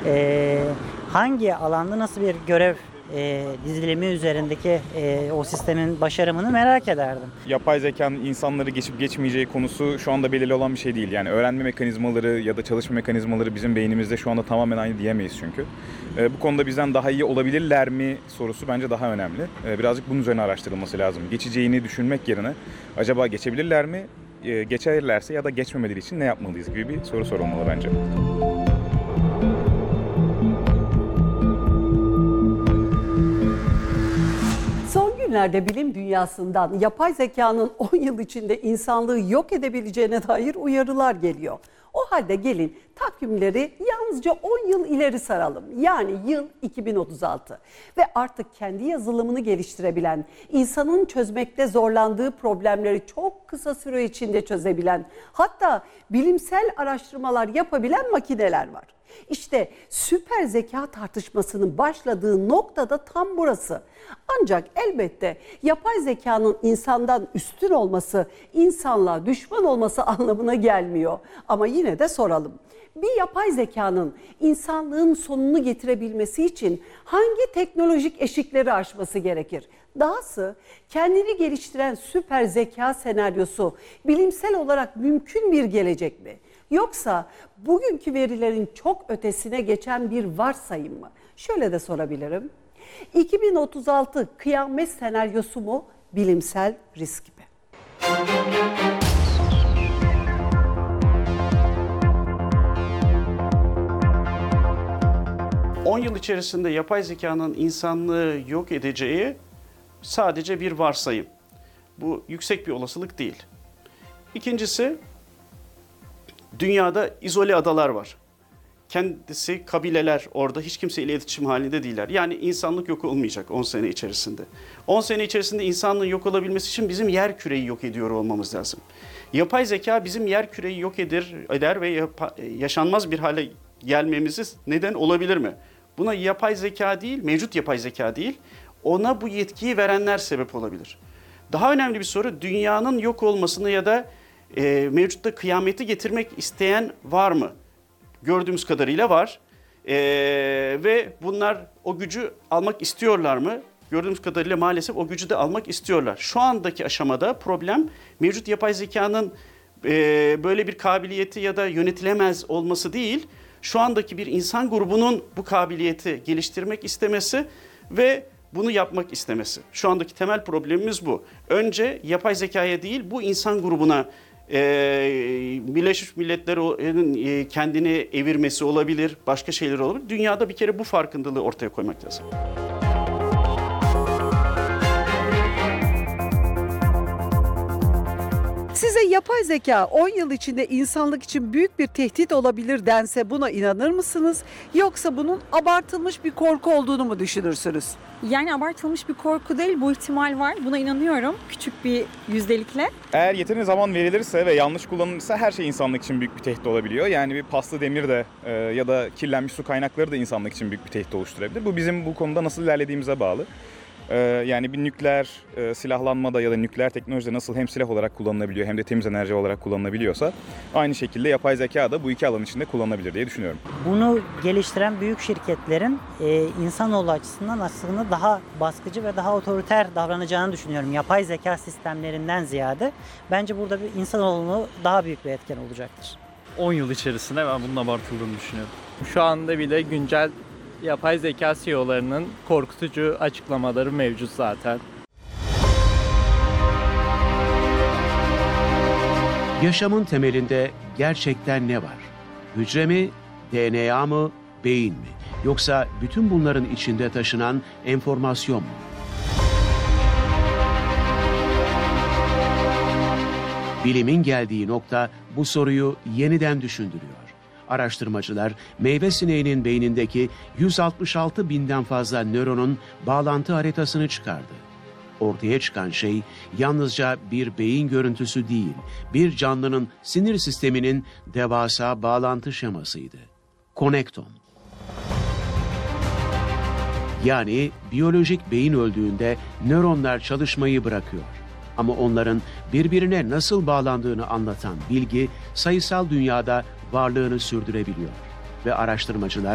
Hangi alanda nasıl bir görev dizilimi üzerindeki o sistemin başarımını merak ederdim. Yapay zekanın insanları geçip geçmeyeceği konusu şu anda belirli olan bir şey değil. Yani öğrenme mekanizmaları ya da çalışma mekanizmaları bizim beynimizde şu anda tamamen aynı diyemeyiz çünkü. Bu konuda bizden daha iyi olabilirler mi sorusu bence daha önemli. Birazcık bunun üzerine araştırılması lazım. Geçeceğini düşünmek yerine acaba geçebilirler mi? Geçerlerse ya da geçmemeleri için ne yapmalıyız gibi bir soru sorulmalı bence. Son günlerde bilim dünyasından yapay zekanın 10 yıl içinde insanlığı yok edebileceğine dair uyarılar geliyor. O halde gelin takvimleri yalnızca 10 yıl ileri saralım. Yani yıl 2036 ve artık kendi yazılımını geliştirebilen, insanın çözmekte zorlandığı problemleri çok kısa süre içinde çözebilen, hatta bilimsel araştırmalar yapabilen makineler var. İşte süper zeka tartışmasının başladığı nokta da tam burası. Ancak elbette yapay zekanın insandan üstün olması, insanlığa düşman olması anlamına gelmiyor. Ama yine de soralım. Bir yapay zekanın insanlığın sonunu getirebilmesi için hangi teknolojik eşikleri aşması gerekir? Dahası kendini geliştiren süper zeka senaryosu bilimsel olarak mümkün bir gelecek mi? Yoksa bugünkü verilerin çok ötesine geçen bir varsayım mı? Şöyle de sorabilirim. 2036 kıyamet senaryosu mu, bilimsel risk mi? 10 yıl içerisinde yapay zekanın insanlığı yok edeceği sadece bir varsayım. Bu yüksek bir olasılık değil. İkincisi, dünyada izole adalar var. Kendisi kabileler orada hiç kimseyle iletişim halinde değiller. Yani insanlık yok olmayacak 10 sene içerisinde. 10 sene içerisinde insanlığın yok olabilmesi için bizim yerküreyi yok ediyor olmamız lazım. Yapay zeka bizim yerküreyi yok eder ve yaşanmaz bir hale gelmemizi neden olabilir mi? Buna yapay zeka değil, mevcut yapay zeka değil, ona bu yetkiyi verenler sebep olabilir. Daha önemli bir soru, dünyanın yok olmasını ya da mevcutta kıyameti getirmek isteyen var mı? Gördüğümüz kadarıyla var. Ve bunlar o gücü almak istiyorlar mı? Gördüğümüz kadarıyla maalesef o gücü de almak istiyorlar. Şu andaki aşamada problem mevcut yapay zekanın böyle bir kabiliyeti ya da yönetilemez olması değil, şu andaki bir insan grubunun bu kabiliyeti geliştirmek istemesi ve bunu yapmak istemesi. Şu andaki temel problemimiz bu. Önce yapay zekaya değil, bu insan grubuna Birleşmiş Milletler'in kendini evirmesi olabilir, başka şeyler olabilir. Dünyada bir kere bu farkındalığı ortaya koymak lazım. Size yapay zeka 10 yıl içinde insanlık için büyük bir tehdit olabilir dense buna inanır mısınız? Yoksa bunun abartılmış bir korku olduğunu mu düşünürsünüz? Yani abartılmış bir korku değil, bu ihtimal var. Buna inanıyorum küçük bir yüzdelikle. Eğer yeterince zaman verilirse ve yanlış kullanılırsa her şey insanlık için büyük bir tehdit olabiliyor. Yani bir paslı demir de ya da kirlenmiş su kaynakları da insanlık için büyük bir tehdit oluşturabilir. Bu bizim bu konuda nasıl ilerlediğimize bağlı. Yani bir nükleer silahlanmada ya da nükleer teknolojide nasıl hem silah olarak kullanılabiliyor hem de temiz enerji olarak kullanılabiliyorsa aynı şekilde yapay zeka da bu iki alan içinde kullanılabilir diye düşünüyorum. Bunu geliştiren büyük şirketlerin insanoğlu açısından aslında daha baskıcı ve daha otoriter davranacağını düşünüyorum. Yapay zeka sistemlerinden ziyade bence burada bir insanoğlunu daha büyük bir etken olacaktır. 10 yıl içerisinde ben bunun abartıldığını düşünüyorum. Şu anda bile güncel yapay zeka CEO'larının korkutucu açıklamaları mevcut zaten. Yaşamın temelinde gerçekten ne var? Hücre mi, DNA mı, beyin mi? Yoksa bütün bunların içinde taşınan enformasyon mu? Bilimin geldiği nokta bu soruyu yeniden düşündürüyor. Araştırmacılar meyve sineğinin beynindeki 166 binden fazla nöronun bağlantı haritasını çıkardı. Ortaya çıkan şey yalnızca bir beyin görüntüsü değil, bir canlının sinir sisteminin devasa bağlantı şemasıydı. Konektom. Yani biyolojik beyin öldüğünde nöronlar çalışmayı bırakıyor. Ama onların birbirine nasıl bağlandığını anlatan bilgi sayısal dünyada varlığını sürdürebiliyor. Ve araştırmacılar